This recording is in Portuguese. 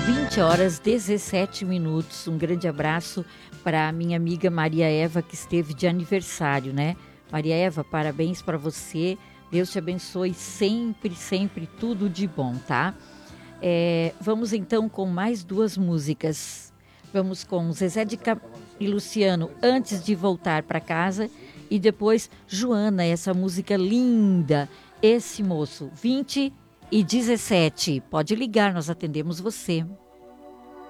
20h17. Um grande abraço para a minha amiga Maria Eva, que esteve de aniversário, né? Maria Eva, parabéns para você. Deus te abençoe sempre, sempre, tudo de bom, tá? Vamos então com mais duas músicas. Vamos com Zezé e Luciano, Antes de Voltar para Casa. E depois Joana, essa música linda, Esse Moço, 20h17. Pode ligar, nós atendemos você.